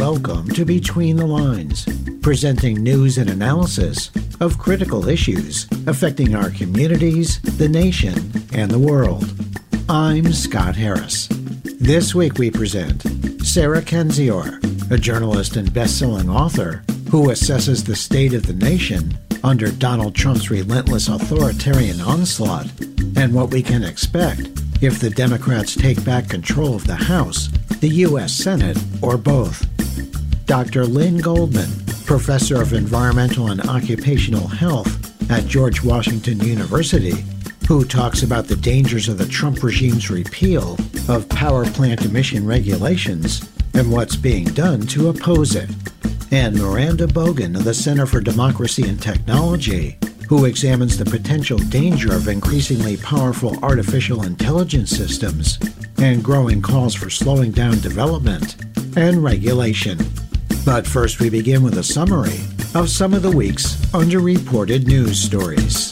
Welcome to Between the Lines, presenting news and analysis of critical issues affecting our communities, the nation, and the world. I'm Scott Harris. This week we present Sarah Kendzior, a journalist and best-selling author who assesses the state of the nation under Donald Trump's relentless authoritarian onslaught and what we can expect if the Democrats take back control of the House, the U.S. Senate, or both. Dr. Lynn Goldman, professor of environmental and occupational health at George Washington University, who talks about the dangers of the Trump regime's repeal of power plant emission regulations and what's being done to oppose it. And Miranda Bogan of the Center for Democracy and Technology, who examines the potential danger of increasingly powerful artificial intelligence systems and growing calls for slowing down development and regulation. But first we begin with a summary of some of the week's underreported news stories.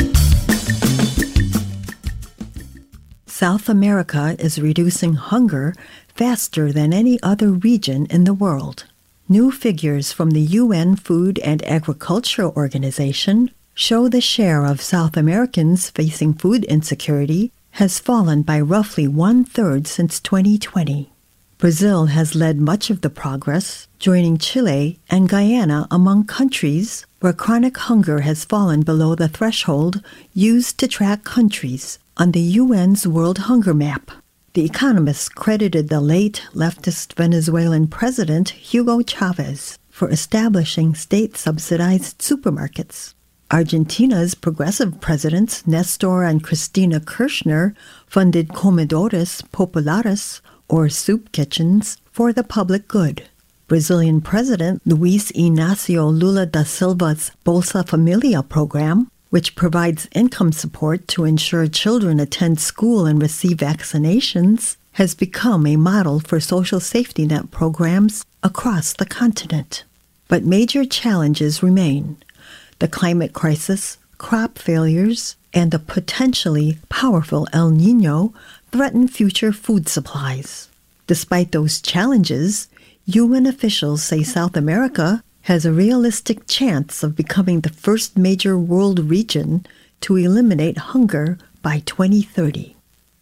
South America is reducing hunger faster than any other region in the world. New figures from the UN Food and Agriculture Organization show the share of South Americans facing food insecurity has fallen by roughly 1/3 since 2020. Brazil has led much of the progress, joining Chile and Guyana among countries where chronic hunger has fallen below the threshold used to track countries on the UN's World Hunger Map. The Economist credited the late leftist Venezuelan president Hugo Chavez for establishing state-subsidized supermarkets. Argentina's progressive presidents Nestor and Cristina Kirchner funded comedores populares, or soup kitchens, for the public good. Brazilian President Luiz Inácio Lula da Silva's Bolsa Familia program, which provides income support to ensure children attend school and receive vaccinations, has become a model for social safety net programs across the continent. But major challenges remain. The climate crisis, crop failures, and the potentially powerful El Niño threaten future food supplies. Despite those challenges, UN officials say South America has a realistic chance of becoming the first major world region to eliminate hunger by 2030.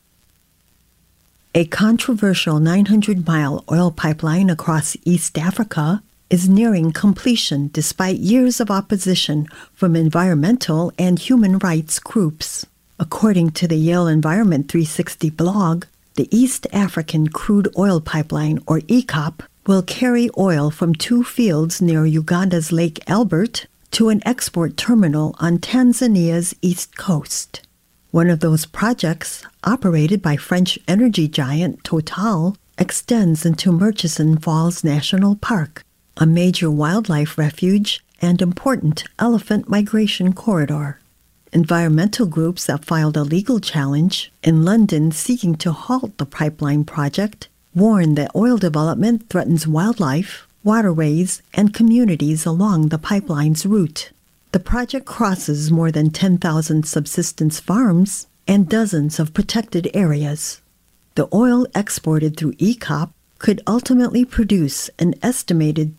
A controversial 900-mile oil pipeline across East Africa is nearing completion despite years of opposition from environmental and human rights groups. According to the Yale Environment 360 blog, the East African Crude Oil Pipeline, or EACOP, will carry oil from two fields near Uganda's Lake Albert to an export terminal on Tanzania's east coast. One of those projects, operated by French energy giant Total, extends into Murchison Falls National Park, a major wildlife refuge and important elephant migration corridor. Environmental groups have filed a legal challenge in London seeking to halt the pipeline project warn that oil development threatens wildlife, waterways, and communities along the pipeline's route. The project crosses more than 10,000 subsistence farms and dozens of protected areas. The oil exported through EACOP could ultimately produce an estimated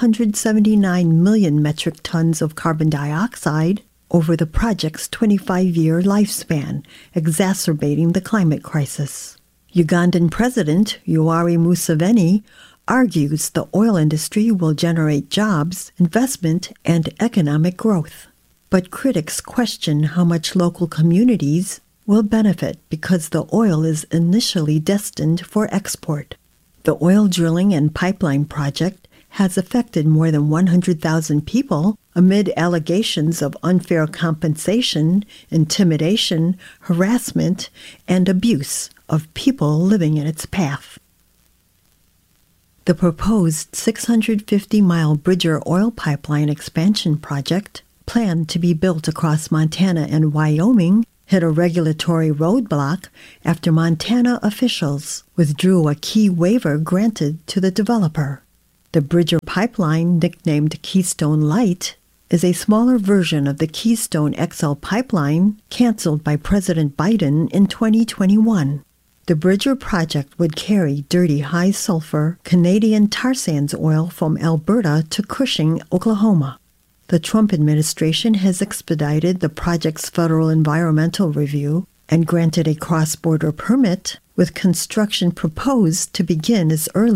379 million metric tons of carbon dioxide over the project's 25-year lifespan, exacerbating the climate crisis. Ugandan President Yoweri Museveni argues the oil industry will generate jobs, investment, and economic growth. But critics question how much local communities will benefit because the oil is initially destined for export. The oil drilling and pipeline project has affected more than 100,000 people amid allegations of unfair compensation, intimidation, harassment, and abuse of people living in its path. The proposed 650-mile Bridger oil pipeline expansion project, planned to be built across Montana and Wyoming, hit a regulatory roadblock after Montana officials withdrew a key waiver granted to the developer. The Bridger pipeline, nicknamed Keystone Light, is a smaller version of the Keystone XL pipeline canceled by President Biden in 2021. The Bridger project would carry dirty, high-sulfur Canadian tar sands oil from Alberta to Cushing, Oklahoma. The Trump administration has expedited the project's federal environmental review and granted a cross-border permit, with construction proposed to begin as early